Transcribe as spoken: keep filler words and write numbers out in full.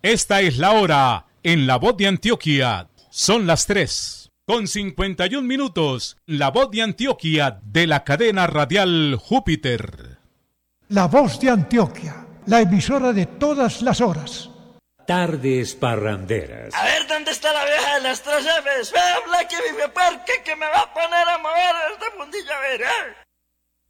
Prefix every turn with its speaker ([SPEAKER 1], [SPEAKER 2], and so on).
[SPEAKER 1] Esta es la hora en La Voz de Antioquia. Son las tres con cincuenta y un minutos. La Voz de Antioquia de la cadena radial Júpiter.
[SPEAKER 2] La Voz de Antioquia, la emisora de todas las horas.
[SPEAKER 3] Tardes parranderas.
[SPEAKER 4] A ver, ¿dónde está la vieja de las tres Fs? Ve, habla que vive parque, que me va a poner a mover esta fundilla, a ver, ¿eh?